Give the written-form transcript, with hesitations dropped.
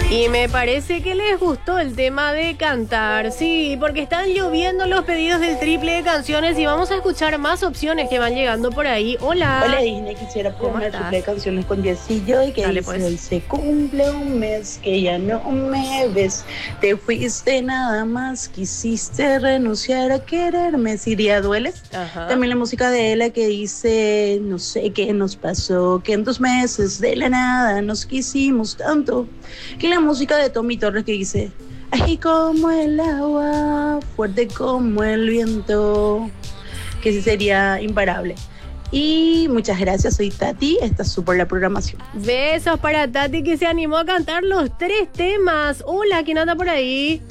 Y me parece que les gustó el tema de cantar, sí, porque están lloviendo los pedidos del triple de canciones y vamos a escuchar más opciones que van llegando por ahí. Hola Hola, Disney, quisiera ¿cómo poner estás? triple de canciones con Yesillo y que Dale, dice: pues. hoy se cumple un mes que ya no me ves, te fuiste nada más, quisiste renunciar a quererme. Siria Dueles. Ajá. También la música de ella que dice: no sé qué nos pasó, que en 2 meses de la nada nos quisimos tanto. Que la música de Tommy Torres que dice: así como el agua, fuerte como el viento, que sí sería imparable. Y muchas gracias, soy Tati, está súper la programación. Besos para Tati que se animó a cantar los 3 temas. Hola, ¿quién anda por ahí?